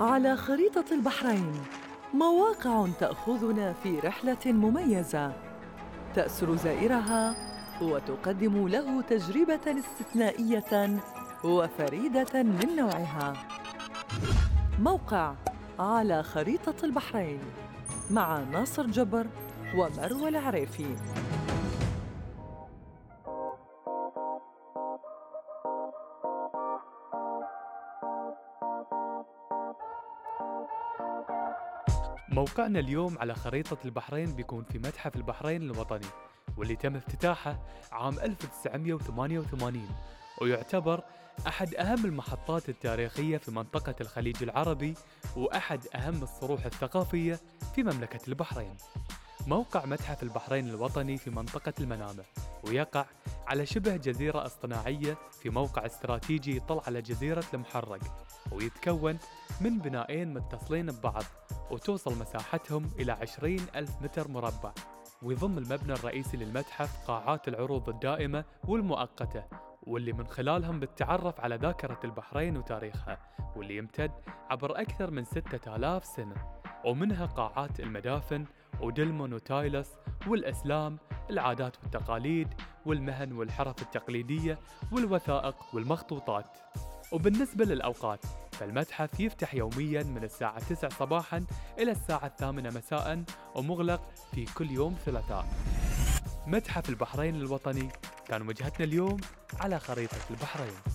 على خريطة البحرين مواقع تأخذنا في رحلة مميزة تأسر زائرها وتقدم له تجربة استثنائية وفريدة من نوعها. موقع على خريطة البحرين مع ناصر جبر ومروى العريفي. موقعنا اليوم على خريطة البحرين بيكون في متحف البحرين الوطني، واللي تم افتتاحه عام 1988، ويعتبر أحد أهم المحطات التاريخية في منطقة الخليج العربي وأحد أهم الصروح الثقافية في مملكة البحرين. موقع متحف البحرين الوطني في منطقة المنامة، ويقع على شبه جزيرة اصطناعية في موقع استراتيجي يطل على جزيرة المحرق، ويتكون من بنائين متصلين ببعض وتوصل مساحتهم إلى 20,000 متر مربع. ويضم المبنى الرئيسي للمتحف قاعات العروض الدائمة والمؤقتة، واللي من خلالهم بتتعرف على ذاكرة البحرين وتاريخها، واللي يمتد عبر أكثر من 6000 سنة، ومنها قاعات المدافن ودلمون وتايلس والأسلام، العادات والتقاليد والمهن والحرف التقليدية والوثائق والمخطوطات. وبالنسبة للأوقات، فالمتحف يفتح يومياً من الساعة 9 صباحاً إلى الساعة 8 مساءً، ومغلق في كل يوم ثلاثاء. متحف البحرين الوطني كان وجهتنا اليوم على خريطة البحرين.